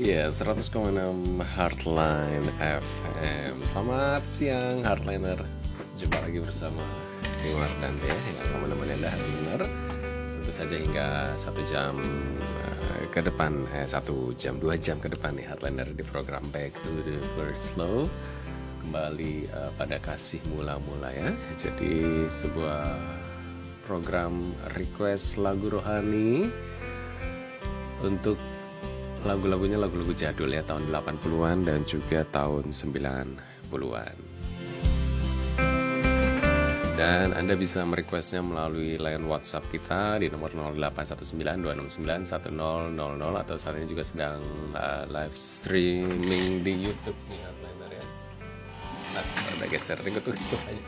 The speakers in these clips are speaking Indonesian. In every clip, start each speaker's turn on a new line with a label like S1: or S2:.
S1: Ya, 100,6 Heartline FM. Selamat siang Heartliner. Jumpa lagi bersama Iwar dan Dea yang akan menemani Anda Heartliner. Tentu saja hingga 1 jam ke depan, 2 jam ke depan nih Heartliner di program Back to the First Love. Kembali pada kasih mula-mula ya. Jadi sebuah program request lagu rohani untuk lagu-lagunya lagu-lagu jadul ya, tahun 80-an dan juga tahun 90-an. Dan Anda bisa merequestnya melalui line WhatsApp kita di nomor 0819269100 atau saat ini juga sedang live streaming di YouTube nih Heartliner ya. Nah, udah geser nih tuh banyak.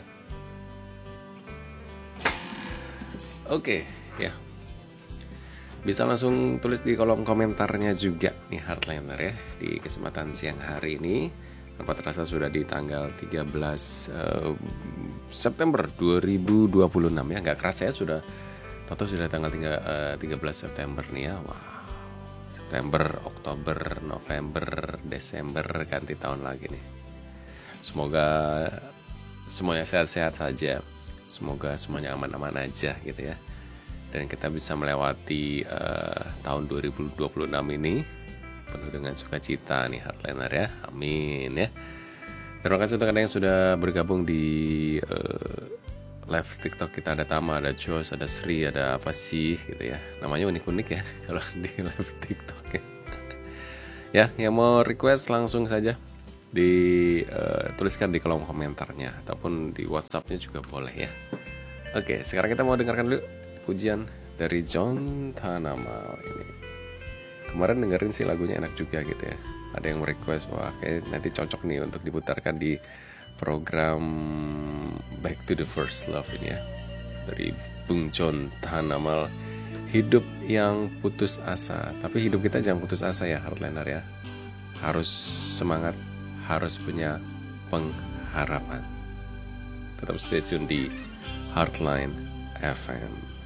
S1: Oke, ya. Bisa langsung tulis di kolom komentarnya juga nih Heartliner ya. Di kesempatan siang hari ini Tempat terasa sudah di tanggal 13 September 2026 ya. Gak kerasa ya, sudah tanggal 13 September nih ya. Wow. September, Oktober, November, Desember, ganti tahun lagi nih. Semoga semuanya sehat-sehat saja. Semoga semuanya aman-aman aja gitu ya. Dan kita bisa melewati tahun 2026 ini penuh dengan sukacita nih Heartliner ya. Amin ya. Terima kasih untuk Anda yang sudah bergabung di live TikTok kita. Ada Tama, ada Jos, ada Sri, ada apa sih gitu ya. Namanya unik-unik ya kalau di live TikTok ya. Ya, yang mau request langsung saja tuliskan di kolom komentarnya ataupun di WhatsApp-nya juga boleh ya. Oke, sekarang kita mau dengarkan dulu pujian dari John Tanamal ini. Kemarin dengerin sih lagunya enak juga gitu ya. Ada yang request, wah kayak nanti cocok nih untuk diputarkan di program Back to the First Love ini ya. Dari Bung John Tanamal, hidup yang putus asa. Tapi hidup kita jangan putus asa ya Heartliner ya. Harus semangat, harus punya pengharapan. Tetap stay tune di Heartline FM.